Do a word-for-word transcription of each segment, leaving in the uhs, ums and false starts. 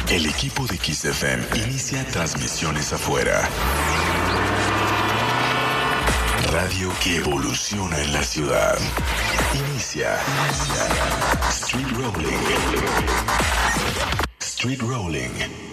El equipo de Kiss F M inicia transmisiones afuera. Radio que evoluciona en la ciudad. Inicia. Street Rolling. Street Rolling.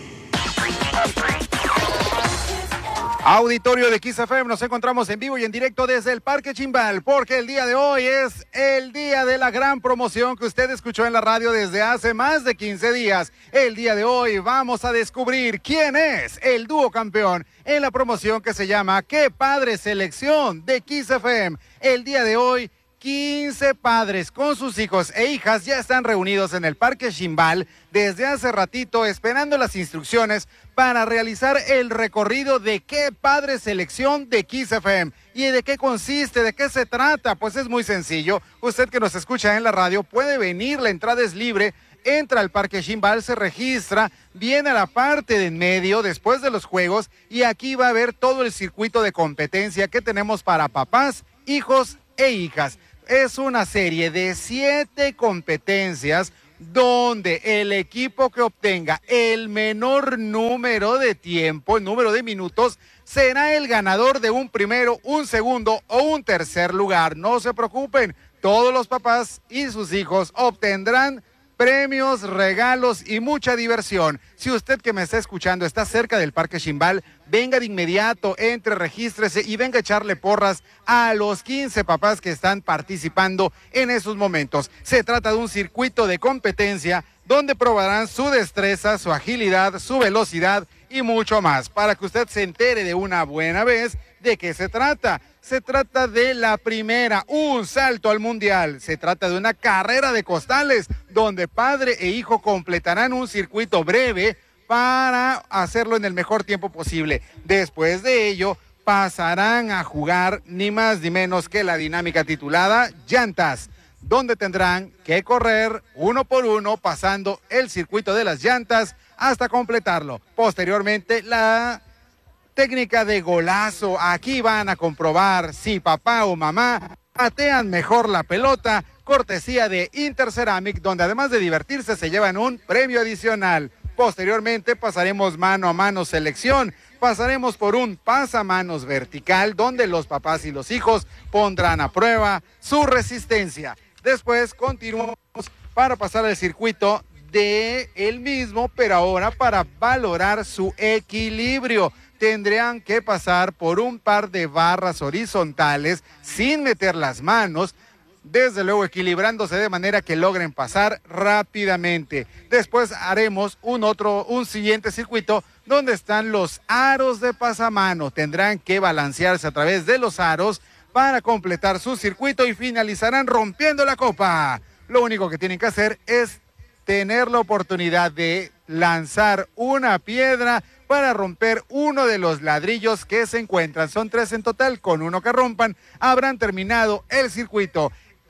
Auditorio de Kiss F M, nos encontramos en vivo y en directo desde el Parque Chimbal, porque el día de hoy es el día de la gran promoción que usted escuchó en la radio desde hace más de quince días. El día de hoy vamos a descubrir quién es el dúo campeón en la promoción que se llama ¡Qué Padre Selección! De Kiss F M. El día de hoy, quince padres con sus hijos e hijas ya están reunidos en el Parque Chimbal desde hace ratito esperando las instrucciones para realizar el recorrido de Qué Padre Selección de Kiss F M. ¿Y de qué consiste? ¿De qué se trata? Pues es muy sencillo. Usted que nos escucha en la radio puede venir, la entrada es libre. Entra al Parque Chimbal, se registra, viene a la parte de en medio después de los juegos y aquí va a ver todo el circuito de competencia que tenemos para papás, hijos e hijas. Es una serie de siete competencias donde el equipo que obtenga el menor número de tiempo, el número de minutos, será el ganador de un primero, un segundo o un tercer lugar. No se preocupen, todos los papás y sus hijos obtendrán premios, regalos y mucha diversión. Si usted que me está escuchando está cerca del Parque Chimbal, venga de inmediato, entre, regístrese y venga a echarle porras a los quince papás que están participando en esos momentos. Se trata de un circuito de competencia donde probarán su destreza, su agilidad, su velocidad y mucho más, para que usted se entere de una buena vez de qué se trata. Se trata de la primera, un salto al mundial. Se trata de una carrera de costales, donde padre e hijo completarán un circuito breve para hacerlo en el mejor tiempo posible. Después de ello, pasarán a jugar ni más ni menos que la dinámica titulada Llantas, donde tendrán que correr uno por uno, pasando el circuito de las llantas hasta completarlo. Posteriormente, la técnica de golazo. Aquí van a comprobar si papá o mamá patean mejor la pelota, cortesía de Interceramic, donde además de divertirse se llevan un premio adicional. Posteriormente pasaremos mano a mano selección, pasaremos por un pasamanos vertical, donde los papás y los hijos pondrán a prueba su resistencia. Después continuamos para pasar al circuito de el mismo, pero ahora para valorar su equilibrio. Tendrán que pasar por un par de barras horizontales sin meter las manos, desde luego equilibrándose de manera que logren pasar rápidamente. Después haremos un otro, un siguiente circuito donde están los aros de pasamano. Tendrán que balancearse a través de los aros para completar su circuito y finalizarán rompiendo la copa. Lo único que tienen que hacer es tener la oportunidad de lanzar una piedra para romper uno de los ladrillos que se encuentran. Son tres en total, con uno que rompan habrán terminado el circuito.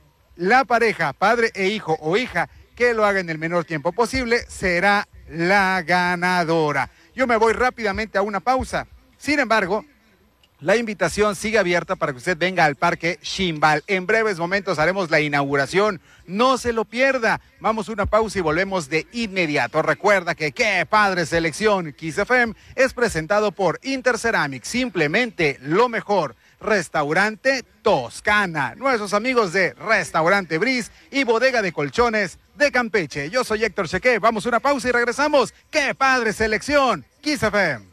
La pareja, padre e hijo o hija, que lo haga en el menor tiempo posible, será la ganadora. Yo me voy rápidamente a una pausa. Sin embargo, la invitación sigue abierta para que usted venga al Parque Chimbal. En breves momentos haremos la inauguración. No se lo pierda. Vamos a una pausa y volvemos de inmediato. Recuerda que Qué Padre Selección Kiss F M es presentado por Interceramic. Simplemente lo mejor. Restaurante Toscana. Nuestros amigos de Restaurante Bris y Bodega de Colchones de Campeche. Yo soy Héctor Cheque. Vamos a una pausa y regresamos. Qué Padre Selección Kiss F M.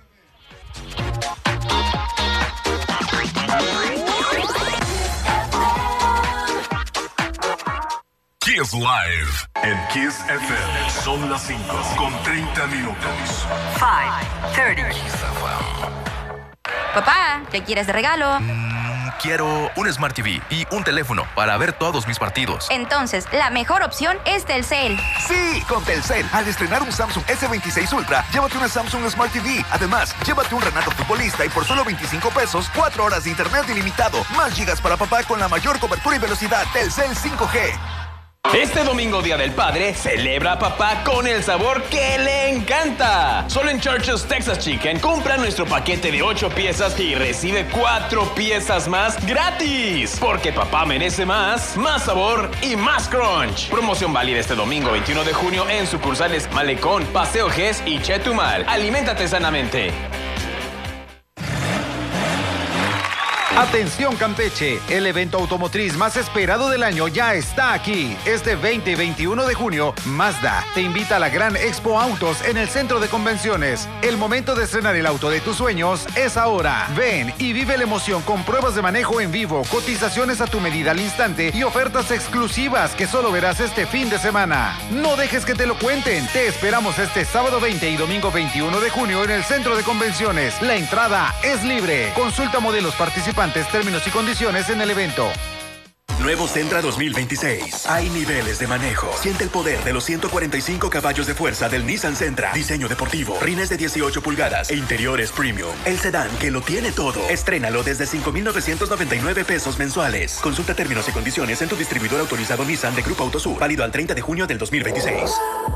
Kiss Live en Kiss F M. Son las cinco con treinta minutos. cinco, treinta. Papá, ¿qué quieres de regalo? Mm, quiero un Smart T V y un teléfono para ver todos mis partidos. Entonces, la mejor opción es Telcel. Sí, con Telcel. Al estrenar un Samsung ese veintiséis Ultra, llévate una Samsung Smart T V. Además, llévate un Renato Futbolista y por solo veinticinco pesos, cuatro horas de internet ilimitado, más gigas para papá con la mayor cobertura y velocidad. Telcel cinco G. Este domingo, Día del Padre, celebra a papá con el sabor que le encanta. Solo en Church's Texas Chicken, compra nuestro paquete de ocho piezas y recibe cuatro piezas más gratis. Porque papá merece más, más sabor y más crunch. Promoción válida este domingo veintiuno de junio en sucursales Malecón, Paseo Gess y Chetumal. Aliméntate sanamente. Atención Campeche, el evento automotriz más esperado del año ya está aquí. Este veinte y veintiuno de junio, Mazda te invita a la gran Expo Autos en el Centro de Convenciones. El momento de estrenar el auto de tus sueños es ahora. Ven y vive la emoción con pruebas de manejo en vivo, cotizaciones a tu medida al instante y ofertas exclusivas que solo verás este fin de semana. No dejes que te lo cuenten. Te esperamos este sábado veinte y domingo veintiuno de junio en el Centro de Convenciones. La entrada es libre. Consulta modelos participantes, términos y condiciones en el evento. Nuevo Sentra dos mil veintiséis. Hay niveles de manejo. Siente el poder de los ciento cuarenta y cinco caballos de fuerza del Nissan Sentra. Diseño deportivo, rines de dieciocho pulgadas e interiores premium. El sedán que lo tiene todo. Estrénalo desde cinco mil novecientos noventa y nueve pesos mensuales. Consulta términos y condiciones en tu distribuidor autorizado Nissan de Grupo Autosur. Válido al treinta de junio del dos mil veintiséis.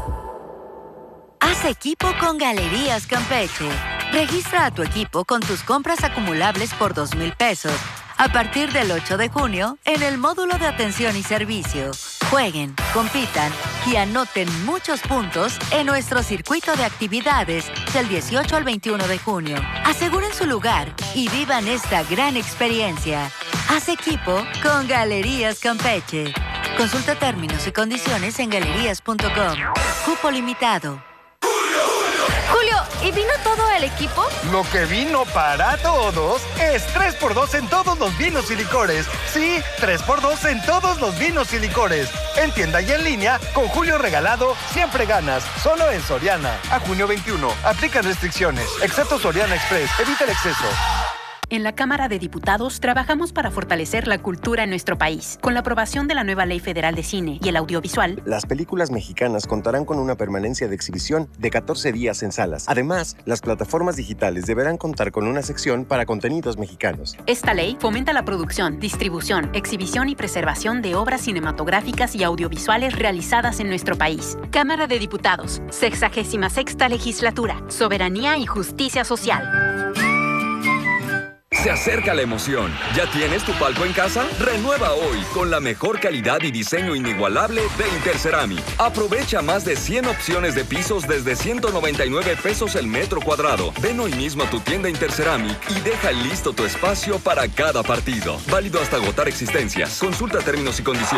Haz equipo con Galerías Campeche. Registra a tu equipo con tus compras acumulables por dos mil pesos. A partir del ocho de junio, en el módulo de atención y servicio. Jueguen, compitan y anoten muchos puntos en nuestro circuito de actividades del dieciocho al veintiuno de junio. Aseguren su lugar y vivan esta gran experiencia. Haz equipo con Galerías Campeche. Consulta términos y condiciones en galerías punto com. Cupo limitado. Julio, ¿y vino todo el equipo? Lo que vino para todos es tres por dos en todos los vinos y licores. Sí, tres por dos en todos los vinos y licores. En tienda y en línea, con Julio regalado, siempre ganas. Solo en Soriana. A junio veintiuno. Aplican restricciones. Excepto Soriana Express. Evita el exceso. En la Cámara de Diputados trabajamos para fortalecer la cultura en nuestro país. Con la aprobación de la nueva Ley Federal de Cine y el Audiovisual, las películas mexicanas contarán con una permanencia de exhibición de catorce días en salas. Además, las plataformas digitales deberán contar con una sección para contenidos mexicanos. Esta ley fomenta la producción, distribución, exhibición y preservación de obras cinematográficas y audiovisuales realizadas en nuestro país. Cámara de Diputados, sexagésima sexta legislatura, soberanía y justicia social. Se acerca la emoción. ¿Ya tienes tu palco en casa? Renueva hoy con la mejor calidad y diseño inigualable de Interceramic. Aprovecha más de cien opciones de pisos desde ciento noventa y nueve pesos el metro cuadrado. Ven hoy mismo a tu tienda Interceramic y deja listo tu espacio para cada partido. Válido hasta agotar existencias. Consulta términos y condiciones.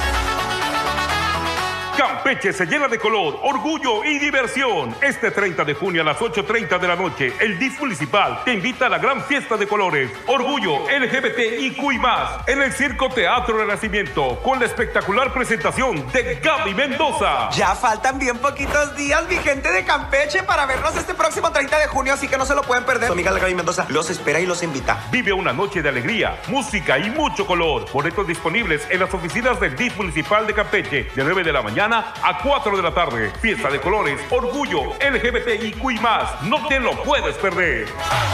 Campeche se llena de color, orgullo y diversión. Este treinta de junio a las ocho treinta de la noche, el D I F municipal te invita a la gran fiesta de colores, orgullo L G B T I Q y más, en el Circo Teatro Renacimiento, con la espectacular presentación de Gaby Mendoza. Ya faltan bien poquitos días, mi gente de Campeche, para vernos este próximo treinta de junio, así que no se lo pueden perder. Su amiga la Gaby Mendoza los espera y los invita. Vive una noche de alegría, música y mucho color. Boletos disponibles en las oficinas del D I F municipal de Campeche, de nueve de la mañana a cuatro de la tarde. Fiesta de colores, orgullo L G B T I Q y más. No te lo puedes perder.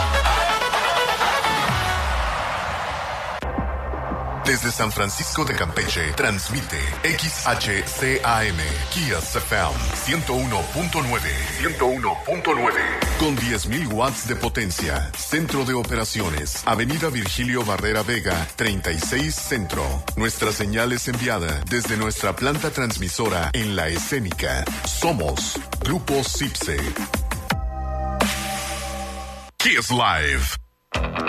Desde San Francisco de Campeche, transmite X H C A M, Kiss F M, ciento uno punto nueve. ciento uno punto nueve. Con diez mil watts de potencia. Centro de operaciones. Avenida Virgilio Barrera Vega, treinta y seis Centro. Nuestra señal es enviada desde nuestra planta transmisora en La Escénica. Somos Grupo CIPSE. Kiss Live.